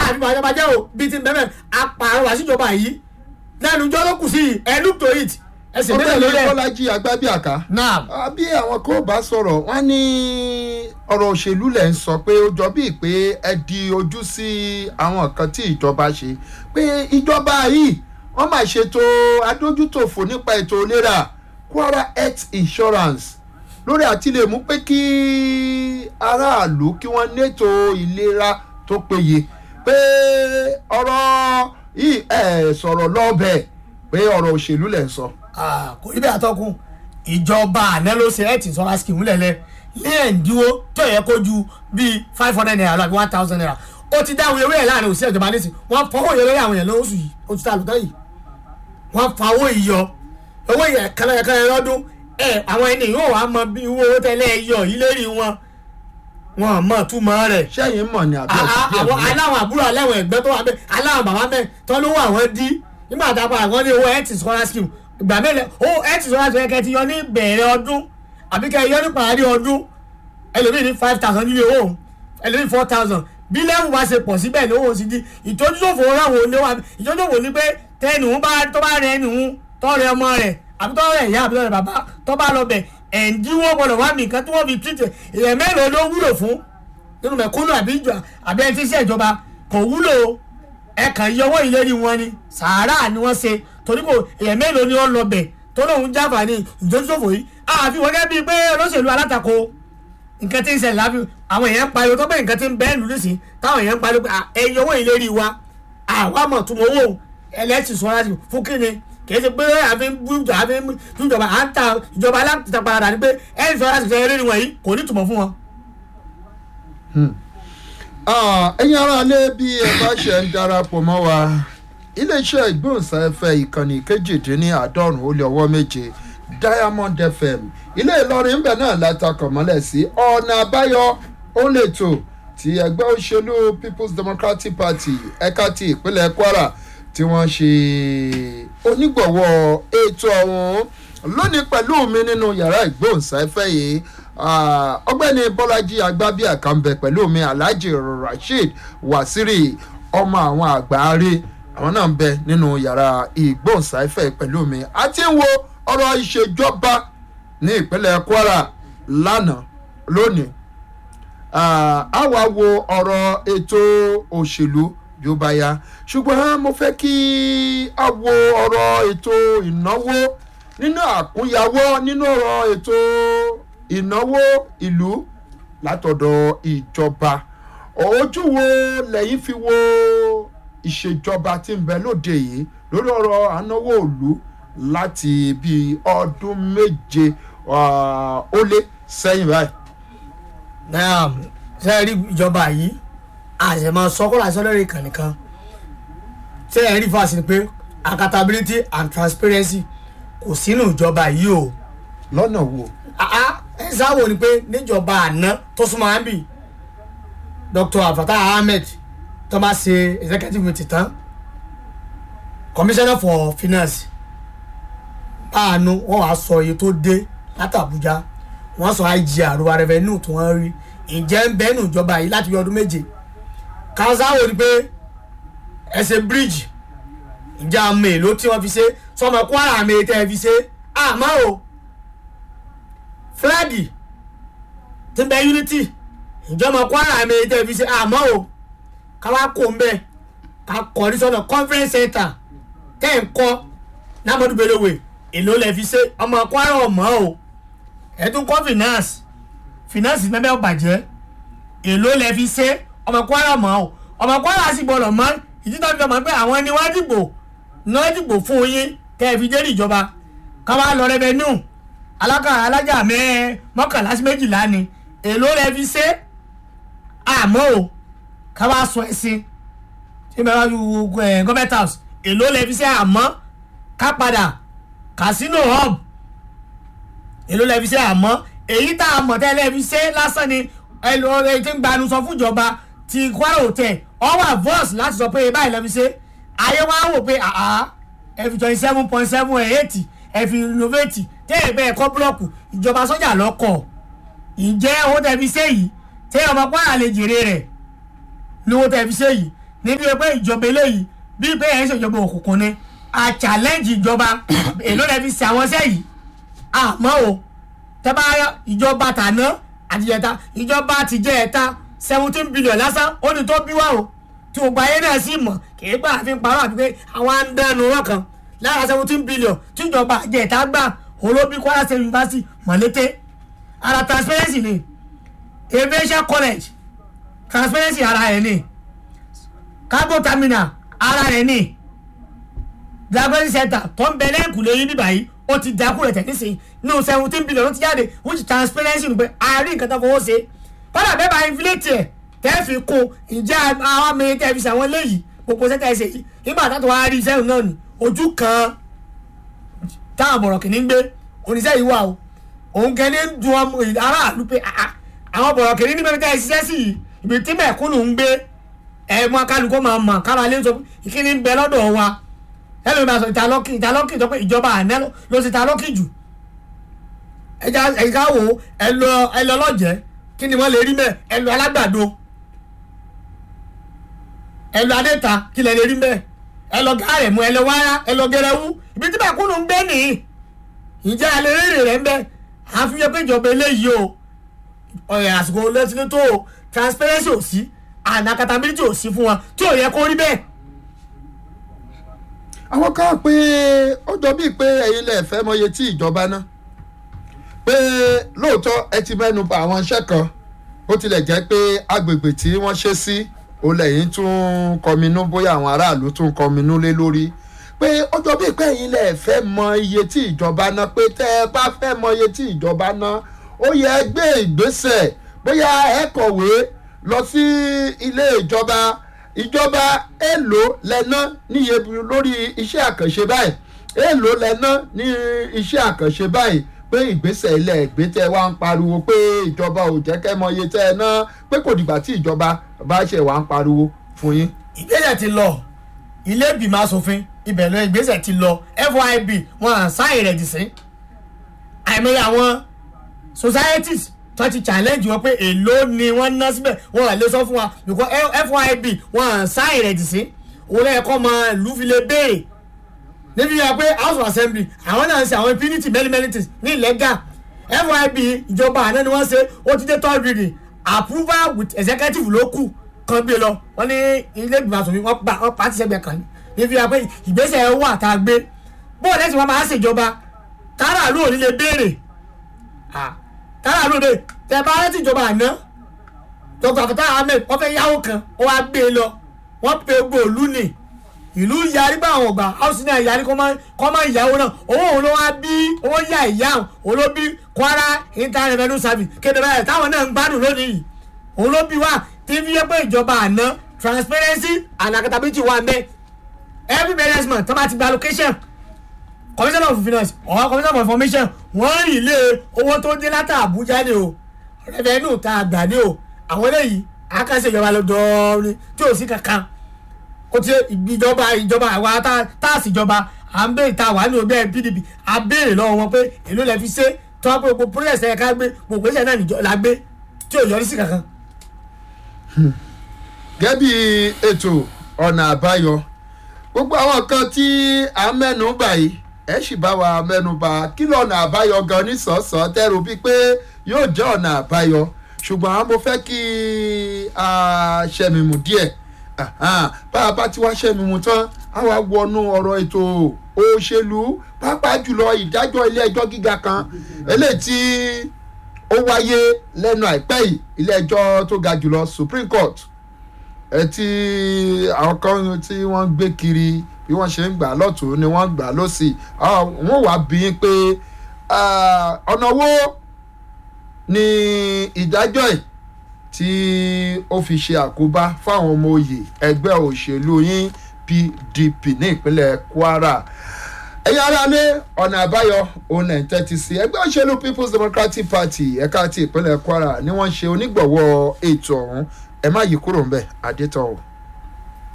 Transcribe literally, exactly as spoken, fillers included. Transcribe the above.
àbí bàjẹ́ bàjẹ́ o bí ti bẹ́ẹ̀ apààrọ̀ wá síjọba yìí lẹ́nu jọ́ ló kù sí ẹ̀ look to it ẹsẹ̀ mẹ́rin lórí ẹ̀. ọ̀gbẹ́ni Bọ́lájí Agbábíàká. náà bí àwọn kò bá sọ̀rọ̀ wọ́n ní ọ̀rọ̀ òṣèlú lẹ̀ ń sọ pé ó jọ bíi pé ẹ di ojú sí àwọn nǹkan tí ìjọba ṣe pé ìjọba yìí wọ́n máa ṣètò adójútòfò nípa ètò ìlera Kwara Health Insurance lórí àti lè mú pé kí aráàlú kí wọ́n nétò ìlera tó péye pé ọ̀rọ̀ yìí ẹ̀ sọ̀rọ̀ lọ́bẹ̀ pé ọ̀rọ̀ òṣèlú lẹ̀ ń sọ. kò rí bẹ́ẹ̀ àtọ́kùn ìjọba àná ló ṣe health insurance scheme lẹ́lẹ́ ní ẹ̀ǹdínwó tó yẹ kó ju bíi five hundred naira lọ àbí one thousand naira ó ti dáhùn ewé ẹ̀ láàrin òṣìṣẹ́ ìjọba nísìn wọ́n fọwọ́ yẹ lórí àwọn èèyàn lóṣù yìí ó ti ta àlùtọ́ yìí wọ́n fa owó ìyọ owó ìyẹ kẹlẹ́kẹlẹ́ lọ́dún ẹ̀ àwọn ẹni yóò wá mọ bí owó tẹ́lẹ̀ yọ yìí lérí wọn wọn mọ̀ túmọ̀ rẹ̀. sẹ́yìn mọ̀ ni àbí ọ̀sẹ̀ àwọn aláwọ̀ àbúrò aláwọ̀ ẹ̀gbẹ́ tó wà bẹ́ẹ̀ aláwọ̀ bàbá bẹ́ẹ̀ tó ló wà wọ́n dí nígbà tá a pa àwọn ní owó health insurance scheme ìgbà mẹ́lẹ̀ owó health insurance scheme kẹ́ ti yọ ní bẹ̀rẹ̀ ọdún àbí kẹ́ yọ ní parí ọdún ẹlòmíì ní five thousand nílé owó ẹlòmíì four thousand bí lẹ́wù bá ṣe pọ̀ síbẹ̀ ní owó sì di ìtọ́júṣòfò ráwọ̀ oníwà ìtọ́júṣòfò ní pé tẹ́ni òun bá tó bá rẹ ẹni òun tọ́ rẹ ọmọ rẹ̀ àbí tọ́ rẹ ìyá àbí tọ́ rẹ bàbá tọ́ bá lọ bẹ̀ ẹ̀ǹdínwó gbọ́dọ̀ wá mi nǹkan tí wọ́n fi tìtẹ̀ èèyàn mélòó ló wúlò fún nínú mẹ̀kúnnù àbí ìjọ àbí ẹni tí iṣẹ́ ìjọba kò wúlò ẹ̀kan yọwọ́ ìlérí wọn ni sàárà ni wọ́n ṣe torí kò èèyàn mélòó ni wọ́n lọ bẹ̀ tó lóun jáfàní ìjọ́sọ̀fọ̀ yìí àfi wọ́n gẹ́gẹ́ bíi pé olóṣèlú alátakò nǹkan tí ń ṣẹlẹ̀ láfi àwọn èèyàn ń pariwo tó bẹ́ẹ̀ nǹkan tí ń bẹ́ẹ̀ lù nísìn táwọn èèyàn ń pariwo pé ẹ yọwọ́ ìlérí wa àwa mọ̀ tó mọ owó ẹlẹ́sìn sọ́ra fún kíni kì í ṣe pé àfi ń bú àfi ń bú ìjọba à ń ta ìjọba alátakò padà ní pé ẹ̀sìn sọ́ra ti fẹ́ eré wọ̀nyí kò ní tùmọ̀ fún wọn. ẹ̀yin aráalé bí ẹ bá ṣe ń darapọ̀ mọ́ wa iléeṣẹ́ ìgbóhùnsáfẹ́ ìkànnì kejìdínláàádọ́rùn ó lé ọwọ́ méje Diamond F M ilé Ìlọrin ń bẹ̀ náà látakọ̀ mọ́lẹ̀ sí ọ̀nà àbáyọ ó lè tò tí ẹgbẹ́ òṣèlú People's Democratic Party ẹ̀ka ti ìpínlẹ̀ Kwara tí wọ́n ṣe onígbọ̀wọ́ ètò ọ̀hún lónìí pẹ̀lú mi nínú yàrá ìgbóhùnsáfẹ́ yìí ọ̀gbẹ́ni Bọ́lájí Agbábíàká ń bẹ pẹ̀lú mi Alhaji Rasheed Wasiri ọmọ àwọn àgbáre àwọn náà ń bẹ nínú yàrá ìgbóhùnsáfẹ́ pẹ̀lú mi àti ń wo ọ̀rọ̀ ìṣèjọba ní ìpínlẹ̀ Kwara lánàá lónìí a wá wo ọ̀rọ̀ ètò òṣèlú bí ó bá yá ṣùgbọ́n mo fẹ́ kí a wo ọ̀rọ̀ ètò ìnáwó nínú àkúnyawọ́ nínú ọ̀rọ̀ ètò ìnáwó ìlú látọ̀dọ̀ ìjọba ojú wo lẹ́yìn fi wo ìṣèjọba tí ń bẹ lóde yìí lórí ọ̀rọ̀ ànáwó ìlú láti bíi ọdún méje ó lé sẹ́yìn báyìí. náà ṣe rí ìjọba yìí àṣẹmọ sọkọlá sọlẹ́rì kan nìkan ṣe ẹ rí fásitì pé accountability and transparency kò sínú ìjọba yìí o. lọ́nà wo. ẹ sáwọ ni pé níjọba àná tó súnmọ́ àbí Doctor Abdulfatah Ahmed tó máa ṣe executive meeting tán commissioner for finance báànú wọn wàá sọ iye tó dé láti Àbújá wọn sọ I G R wa revenue tí wọn rí ǹjẹ́ ń bẹ́ẹ̀nù ìjọba yìí láti bí ọdún méje kásáwò ni pé ẹsẹ̀ bridge ǹjẹ́ àmì èlò tí wọ́n fi ṣe sọmọ Kwara àmì ètò ẹ̀ fi ṣe àmọ́ o flagi tí ń bẹ unity ìjọba Kwara àmì ètò ẹ̀ fi ṣe àmọ́ o káwá kó ń bẹ ká kọ́ ní sọ́nà conference center tẹ́ ń kọ́ n'Amadu Bello èlò lẹ́ fi ṣe ọmọ Kwara ọmọ o ẹ̀dùn kọ́ finance finance mẹ́mẹ́ ọ̀bàjẹ́ èlò lẹ́ fi ṣe ọmọ Kwara ọmọ o ọmọ Kwara sì gbọ́dọ̀ mọ́ ìdíjọ́ fi ọmọ pé àwọn ẹni wá dìbò náà dìbò fún yín tẹ́ ẹ fi dé ìjọba káwá lọ revenue alága alájà mẹ́ mọ́kànlá sí méjìlá ni èlò lẹ́ fi ṣe àmọ́ o káwá sọ ẹ̀sìn tí bẹ́ẹ̀ wá ju government house èlò lẹ́ fi ṣe àmọ́ ká padà casino hub èlò lẹ́ fi ṣe àmọ́ èyí tá a mọ̀ tẹ́lẹ̀ fi ṣe lásán ni ẹlòmíràn tí ń gbanu sọ fún ìjọba ti Kwara hotel ọwọ́ avance láti sọ pé báyìí lẹ́ fi ṣe ayé wa wò pé àá ẹ fi twenty seven point seven eight ẹ fi innovate tẹ́ ẹ bẹ́ẹ̀ kọ́ búlọ́ọ̀kù ìjọba sọ́jà lọ́kọ̀ ǹjẹ́ owó tẹ́ fi ṣe yìí tẹ́ ọmọ Kwara lè jèrè rẹ̀ ní owó tẹ́ fi ṣe yìí níbi pé ìjọba eléyìí bí pé ẹ̀ ń ṣèjọba òkùnkùn ni a challenge ìjọba èló lẹ́ fi ṣe àwọn iṣẹ́ yìí àmọ́ o tẹ́ bá ìjọba tàná àtijẹ́ta ìjọba àtijẹ́ ẹ̀ta seventeen billion lásán ó ní tó bí wá o tí gbogbo ayé náà sì mọ̀ kì í gbà fi ń parọ́ àti pé àwọn á ń dánu wọn kan lára seventeen billion tí ìjọba àjẹ́ ẹ̀ta gbà olóbi Kwara State University Mọ̀lété ara transparency ni aviation college transparency ara ẹ̀ ni cargo terminal ara ẹ̀ ni diagnosis center tó ń bẹ lẹ́kùn lẹ́yìn bíbá yìí ó ti dákú rẹ̀ tẹ̀sí nínú seventeen billion ló ti jáde which transparency ni pé àárín nǹkan tó fowó ṣe kọ́dà bẹ́ẹ̀ bá inflate ẹ̀ tẹ́ fi kún ìjà àwọn mi tẹ́ fi ṣàwọn eléyìí gbogbo ṣẹ́tà ẹ̀ṣẹ̀ yìí nígbà tó wá rí iṣẹ́ náà ni ojú kan táwọn bọ̀rọ̀ kìíní ń gbé oníṣẹ́ yìí wà o òun kẹ́ni ń dun ọmọ aráàlú pé àwọn bọ̀rọ̀ kìíní níbi tẹ́ ẹ ṣiṣẹ́ sí yìí ibi tí mẹ̀kúnnù ń gbé ẹ̀ mọ́ kálukọ́ máa mọ̀ kára lé sọ ìkíni ń bẹ lọ́dọ̀ wa ẹlòmíì máa sọ ìtàlọ́kì ìtàlọ́kì tó pé ìjọba àná ló ti ìtàlọ́kì jù ẹja ẹja wo ẹ lọ ẹ lọ lọ́jẹ́ kí ni wọ́n lè rí mẹ́ ẹ lọ alágbàdo ẹ lọ adéta kí lẹ lè rí mẹ́ ẹ lọ gàrẹ̀ mú ẹ lọ wáyà ẹ lọ gẹrẹwú ibi tí bàkúnù ń gbé nìyí ìjẹ́ alẹ́ rèrè rẹ̀ ń bẹ́ àfihàn pé ìjọba eléyìí o ọ̀rẹ́ àsìkò lẹ́sìn tó o transparency ò sí and accountability ò sí fún wọn tí ò yẹ kó rí bẹ́ẹ̀. àwọn kan pé ó jọ bíi pé ẹ̀yin lè fẹ́ mọye tí ìjọba ná pé lóòótọ́ ẹ ti mẹ́nu bà àwọn iṣẹ́ kan ó tilẹ̀ jẹ́ pé agbègbè tí wọ́n ṣe sí ó lẹ́yìn tún kọminú bóyá àwọn aráàlú tún kọminú lé lórí pé ó jọ bíi pé ẹ̀yin lè fẹ́ mọ iye tí ìjọba ná pé tẹ́ ẹ bá fẹ́ mọ iye tí ìjọba ná ó yẹ gbé ìgbésẹ̀ bóyá ẹ kọ̀wé lọ sí ilé ìjọba ìjọba èèlò lẹ́ná níye lórí iṣẹ́ àkànṣe báyìí èèlò lẹ́ná ní iṣẹ́ àkànṣe báyìí pé ìgbésẹ̀ ilẹ̀ ìgbésẹ̀ wa ń pariwo pé ìjọba ò jẹ́ kẹ́ mọ iye tẹ́ ẹ ná pé kò dìgbà tí ìjọba bá ṣe wà ń pariwo fún yín. ìgbésẹ̀ ti lọ ilé ìgbìmọ̀ asòfin ibẹ̀ lọ ìgbésẹ̀ ti lọ F Y B wọn à sáyìn rẹ̀ dì sí àìmọye àwọn societies tó ti challenge wọn pé èló ni wọ́n ná síbẹ̀ wọn à lè sọ fún wa because F Y B wọn à sáyìn rẹ̀ dì sí òun lẹ́yìn kọ́ máa lù fi lè béèrè níbi yà pé house of assembly àwọn náà ń ṣe àwọn impunity many many things ní illegal F Y B ìjọba àná ni wọ́n ṣe ó ti dé third reading approval with executive ló kù kan gbé lọ wọ́n ní ilé ìgbìmọ̀ asòfin wọ́n pa wọ́n pa á ti sẹ́gbẹ̀ẹ́ kan níbi yà pé ìgbésẹ̀ wà tá a gbé bóun lẹ́sìn wọn máa ṣèjọba tààrà ló ní lè béèrè tààrà ló dé tẹ bá rántí ìjọba àná Dr. Fatai Ahmed wọ́n fẹ́ yáwó kan ó wá gbé e lọ wọ́n pe gbòòlù ni ìlú yarí bá àwọn ọgbà house náà yarí kọ́ máa ìyàwó náà owó òun ló wá bí owó yá ìyá òun ló bí Kwara Internal Revenue Service kéde báyìí táwọn náà ń gbádùn lónìí yìí òun ló bí wá tí fi yẹ pé ìjọba àná transparency and accountability wà mẹ́ every business man tó bá ti gba allocation commissioner of finance or commissioner of information wọ́n rí ilé owó tó dé látà Àbújá ni o revenue tá a gbà ni o àwọn eléyìí àkànṣe ìjọba lọ́dọọrin tí ò sí kankan ó ti ìjọba ìjọba àwa tá a sì jọba à ń béèrè tá a wà ní ọgbẹ́ P D P a béèrè lọ́wọ́ wọn pé èló lẹ fi ṣe tó wọ́n pé gbogbo process ẹ̀ka gbé gbogbo ìṣẹ̀ náà níjọ la gbé tí ò yọrí sí kankan. gẹ́gẹ́ bí ètò ọ̀nà àbáyọ gbogbo àwọn kan tí a mẹ́nu bà yìí ẹ sì bá wa mẹ́nu bà kí lọ́nà àbáyọ gan ní sọ̀ọ́sọ̀ tẹ́rù bíi pé yóò jẹ́ ọ̀nà àbáyọ ṣùgbọ́n mo fẹ́ kí a ṣẹ̀mìmù díẹ̀ bá a bá ti wá ṣẹ̀mìmù tán a wá wọnú ọ̀rọ̀ ètò òṣèlú pàápàá jùlọ ìdájọ́ ilé ẹjọ́ gíga kan eléyìí tí ó wáyé lẹ́nu àìpẹ́ yìí ilé ẹjọ́ tó ga jùlọ Supreme Court ẹ tí àwọn kan tí wọ́n gbé kiri bí wọ́n ṣe ń gbà lọ́tún ni wọ́n gbà lọ́sì wọ́n wá bí i pé ọ̀nà wo ni ìdájọ́ ẹ̀ tí ó fi ṣe àkóbá fáwọn ọmọ oyè ẹgbẹ́ òṣèlú yín P D P ní ìpínlẹ̀ Kwara ẹ̀yin aráalé ọ̀nà àbáyọ òun náà ń tẹ́tí sí ẹgbẹ́ òṣèlú People's Democratic Party ẹ̀ka ti ìpínlẹ̀ Kwara ni wọ́n ṣe onígbọ̀wọ́ ètò ọ̀hún ẹ má yí kúrò ńbẹ̀ Adétọ̀.